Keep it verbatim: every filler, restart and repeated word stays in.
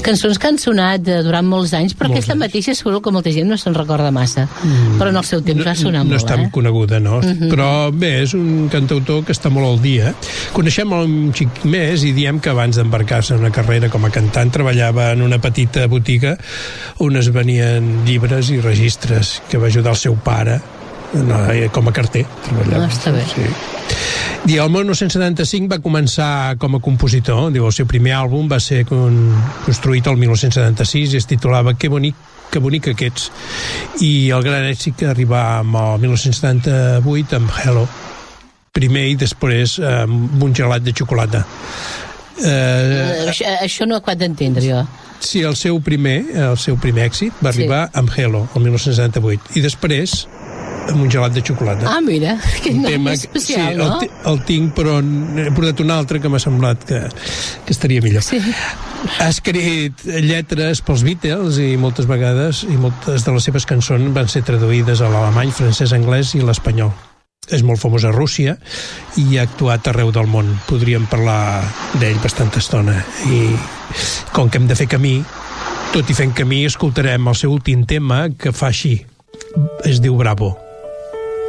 Cançons que han sonat eh, durant molts anys, però molts aquesta anys. mateixa segur que molta gent no se'n recorda massa. Mm. Però en el seu temps no, va sonar no molt, és tan eh? coneguda, no? Mm-hmm. Però bé, és un cantautor que està molt al dia. Coneixem un xic més i diem que abans d'embarcar-se en una carrera com a cantant treballava en una petita botiga on es venien llibres i registres, que va ajudar el seu pare no, com a carter. Ah, està bé. Sí. I el dinou setanta-cinc va començar com a compositor. Diu, el seu primer àlbum va ser con, construït el dinou setanta-sis i es titulava Que bonic, que bonic aquests. I el gran èxit que arribà amb el dinou setanta-vuit amb Hello. Primer i després amb un gelat de xocolata. Eh, això, això no ho acabo d'entendre jo. Sí, el seu primer, el seu primer èxit va arribar sí. amb Hello, el dinou setanta-vuit. I després amb un gelat de xocolata. Ah, mira, que nom tema, especial, sí, no? El, el tinc, però he portat un altre que m'ha semblat que, que estaria millor. Sí. Ha escrit lletres pels Beatles i moltes vegades, i moltes de les seves cançons van ser traduïdes a l'alemany, francès, anglès i l'espanyol. És molt famós a Rússia i ha actuat arreu del món. Podríem parlar d'ell bastanta estona. I com que hem de fer camí, tot i fent camí, escoltarem el seu últim tema que fa així. Es diu Bravo.